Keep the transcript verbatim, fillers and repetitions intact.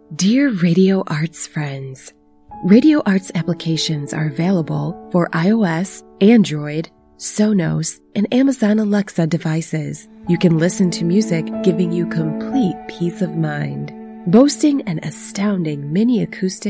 Dear Radio Arts friends, Radio Arts applications are available for iOS, Android, Sonos, and Amazon Alexa devices. You can listen to music giving you complete peace of mind. Boasting an astounding mini acoustic